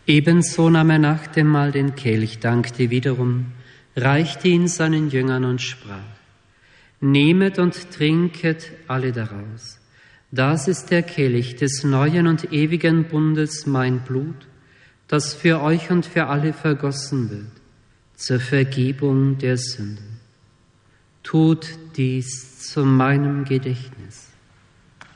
Ebenso nahm er nach dem Mahl den Kelch, dankte wiederum, reichte ihn seinen Jüngern und sprach: Nehmet und trinket alle daraus. Das ist der Kelch des neuen und ewigen Bundes, mein Blut, das für euch und für alle vergossen wird, zur Vergebung der Sünden. Tut dies zu meinem Gedächtnis.